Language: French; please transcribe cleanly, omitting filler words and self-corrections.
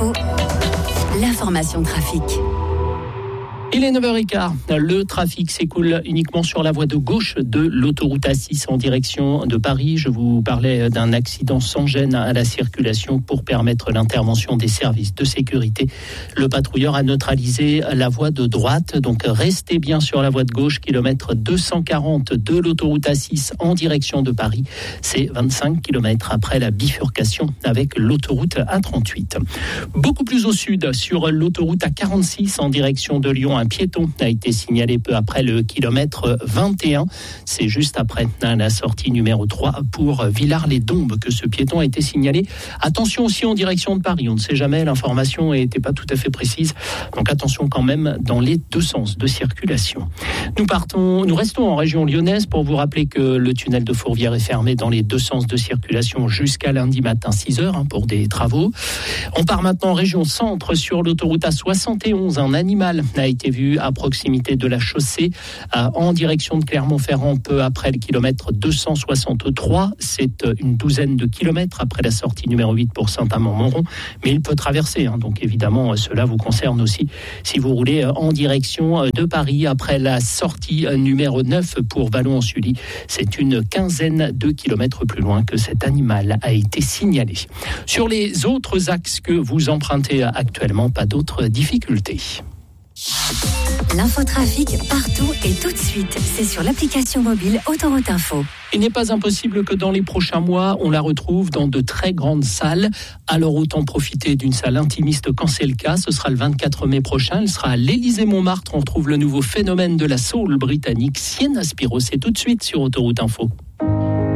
Info, l'information trafic. Il est 9h15. Le trafic s'écoule uniquement sur la voie de gauche de l'autoroute A6 en direction de Paris. Je vous parlais d'un accident sans gêne à la circulation pour permettre l'intervention des services de sécurité. Le patrouilleur a neutralisé la voie de droite. Donc restez bien sur la voie de gauche, kilomètre 240 de l'autoroute A6 en direction de Paris. C'est 25 km après la bifurcation avec l'autoroute A38. Beaucoup plus au sud, sur l'autoroute A46 en direction de Lyon, un piéton a été signalé peu après le kilomètre 21. C'est juste après la sortie numéro 3 pour Villars-les-Dombes que ce piéton a été signalé. Attention aussi en direction de Paris. On ne sait jamais, l'information n'était pas tout à fait précise. Donc attention quand même dans les deux sens de circulation. Nous restons en région lyonnaise pour vous rappeler que le tunnel de Fourvière est fermé dans les deux sens de circulation jusqu'à lundi matin 6h pour des travaux. On part maintenant en région centre sur l'autoroute A71. Un animal a été vu à proximité de la chaussée en direction de Clermont-Ferrand peu après le kilomètre 263. C'est une douzaine de kilomètres après la sortie numéro 8 pour Saint-Amand-Montrond, mais il peut traverser. Donc évidemment, cela vous concerne aussi si vous roulez en direction de Paris après la sortie numéro 9 pour Vallon-en-Sully. C'est une quinzaine de kilomètres plus loin que cet animal a été signalé. Sur les autres axes que vous empruntez actuellement, pas d'autres difficultés. L'infotrafic partout et tout de suite, c'est sur l'application mobile Autoroute Info. Il n'est pas impossible que dans les prochains mois, on la retrouve dans de très grandes salles. Alors autant profiter d'une salle intimiste quand c'est le cas. Ce sera le 24 mai prochain. Elle sera à l'Élysée-Montmartre. On retrouve le nouveau phénomène de la soul britannique, Sienna Spiro. C'est tout de suite sur Autoroute Info.